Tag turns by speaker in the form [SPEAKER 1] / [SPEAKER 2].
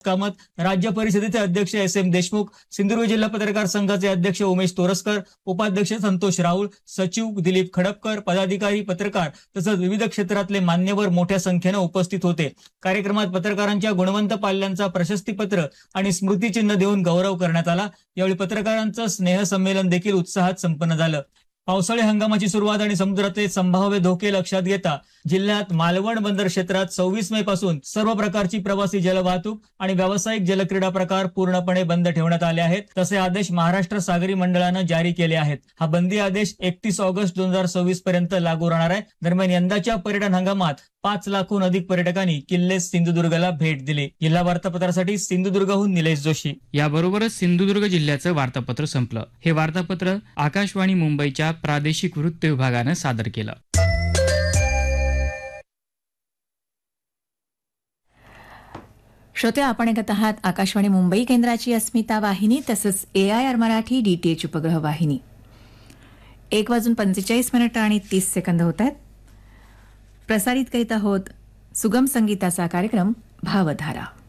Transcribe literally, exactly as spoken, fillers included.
[SPEAKER 1] कामत, राज्य परिषदेचे अध्यक्ष एस एम देशमुख, सिंधुदुर्ग जिल्हा पत्रकार संघाचे अध्यक्ष उमेश तोरसकर, उपाध्यक्ष संतोष राऊळ, सचिव दिलीप खडपकर, पदाधिकारी, पत्रकार तसंच विविध क्षेत्रातले मान्यवर मोठ्या संख्येनं उपस्थित होते. कार्यक्रमात पत्रकारांच्या गुणवंत पाल्यांचा प्रशस्तीपत्र आणि स्मृतिचिन्ह देऊन गौरव करण्यात आला. यावेळी पत्रकारांचं स्नेहसंमेलन देखील उत्साहात संपन्न झालं. पावसाळी हंगामाची सुरुवात आणि समुद्रातले संभाव्य धोके लक्षात घेता जिल्ह्यात मालवण बंदर क्षेत्रात सव्वीस मे पासून सर्व प्रकारची प्रवासी जलवाहतूक आणि व्यावसायिक जलक्रीडा प्रकार पूर्णपणे बंद ठेवण्यात आले आहेत. तसे आदेश महाराष्ट्र सागरी मंडळानं जारी केले आहेत. हा बंदी आदेश एकतीस ऑगस्ट दोन हजार सव्वीस पर्यंत लागू राहणार आहे. दरम्यान यंदाच्या पर्यटन हंगामात पाच लाखहून अधिक पर्यटकांनी किल्ले सिंधुदुर्गला भेट दिली. जिल्हा वार्तापत्रासाठी सिंधुदुर्गहून निलेश जोशी.
[SPEAKER 2] याबरोबरच सिंधुदुर्ग जिल्ह्याचं वार्तापत्र संपलं. हे वार्तापत्र आकाशवाणी मुंबईच्या प्रादेशिक वृत्त विभागानं सादर केलं.
[SPEAKER 3] श्रोते, आपण ऐकत आहात आकाशवाणी मुंबई केंद्राची अस्मिता वाहिनी तसंच ए आय आर मराठी डीटीएच उपग्रह वाहिनी. एक वाजून पंचेचाळीस मिनिटं आणि तीस सेकंद होत आहेत. प्रसारित करीत आहोत सुगम संगीताचा कार्यक्रम भावधारा.